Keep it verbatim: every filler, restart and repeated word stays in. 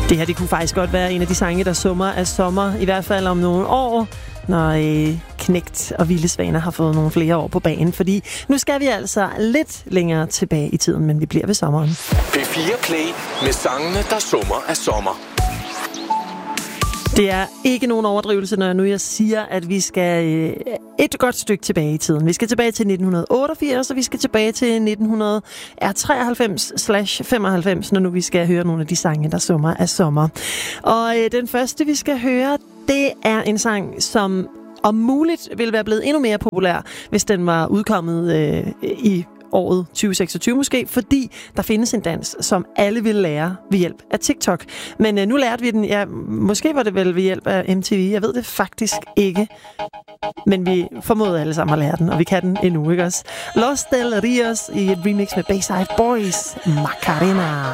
Det her, det kunne faktisk godt være en af de sange, der summer af sommer, i hvert fald om nogle år, når øh, Knægt og Vilde Svaner har fået nogle flere år på banen. Fordi nu skal vi altså lidt længere tilbage i tiden, men vi bliver ved sommeren. P fire Play med sangene, der summer af sommer. Det er ikke nogen overdrivelse, når jeg nu jeg siger, at vi skal øh, et godt stykke tilbage i tiden. Vi skal tilbage til nitten otteogfirs, og vi skal tilbage til nitten treoghalvfems til femoghalvfems, når nu vi skal høre nogle af de sange, der summer af sommer. Og øh, den første, vi skal høre, det er en sang, som om muligt ville være blevet endnu mere populær, hvis den var udkommet øh, i året tyve seksogtyve måske, fordi der findes en dans, som alle vil lære ved hjælp af TikTok. Men øh, nu lærte vi den, ja, måske var det vel ved hjælp af M T V, jeg ved det faktisk ikke. Men vi formåede alle sammen at lære den, og vi kan den endnu, ikke også? Los Del Rios i et remix med Bayside Boys, Macarena.